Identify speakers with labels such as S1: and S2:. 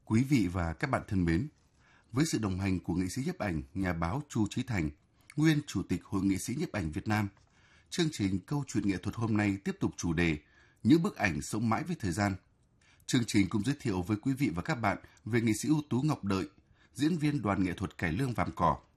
S1: Quý vị và các bạn thân mến, với sự đồng hành của nghệ sĩ nhiếp ảnh, nhà báo Chu Chí Thành, nguyên Chủ tịch Hội nghệ sĩ nhiếp ảnh Việt Nam, chương trình Câu chuyện nghệ thuật hôm nay tiếp tục chủ đề Những bức ảnh sống mãi với thời gian. Chương trình cũng giới thiệu với quý vị và các bạn về nghệ sĩ ưu tú Ngọc Đợi, diễn viên đoàn nghệ thuật cải lương Vàm Cỏ.